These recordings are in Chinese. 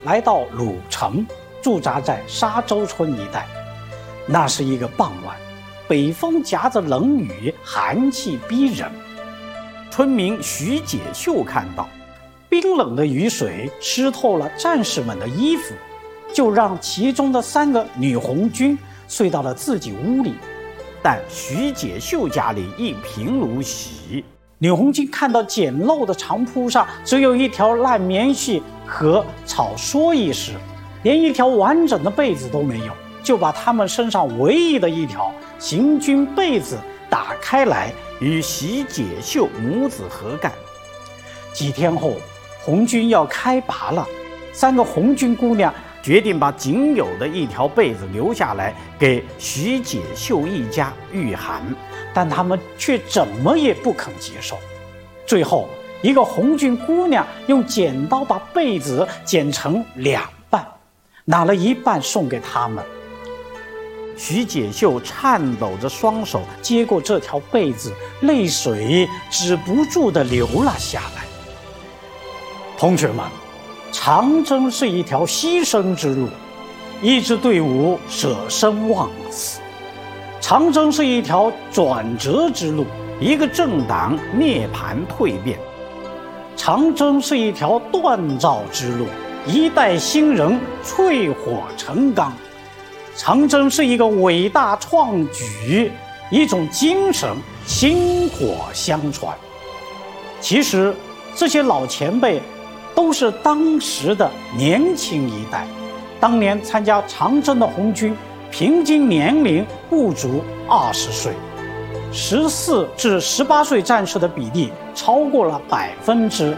来到鲁城，驻扎在沙洲村一带。那是一个傍晚，北风夹着冷雨，寒气逼人。村民徐解秀看到冰冷的雨水湿透了战士们的衣服，就让其中的3个女红军睡到了自己屋里。但徐解秀家里一贫如洗，女红军看到简陋的长铺上只有一条烂棉絮和草蓑衣时，连一条完整的被子都没有，就把他们身上唯一的一条行军被子打开来，与徐解秀母子合干。几天后，红军要开拔了，3个红军姑娘决定把仅有的一条被子留下来给徐解秀一家御寒，但他们却怎么也不肯接受。最后，一个红军姑娘用剪刀把被子剪成2半，拿了一半送给他们。徐解秀颤抖着双手接过这条被子，泪水止不住地流了下来。同学们，长征是一条牺牲之路，一支队伍舍生忘死；长征是一条转折之路，一个政党涅槃蜕变；长征是一条锻造之路，一代新人淬火成钢；长征是一个伟大创举，一种精神薪火相传。其实这些老前辈都是当时的年轻一代，当年参加长征的红军平均年龄不足20岁，14至18岁战士的比例超过了40%。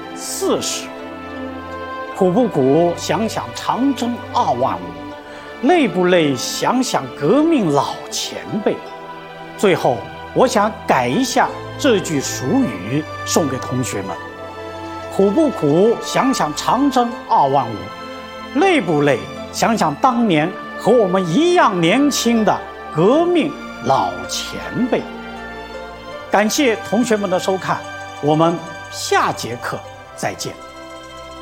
苦不苦，想想长征2万5；累不累，想想革命老前辈。最后，我想改一下这句俗语，送给同学们：苦不苦，想想长征2万5；累不累，想想当年和我们一样年轻的革命老前辈。感谢同学们的收看，我们下节课再见。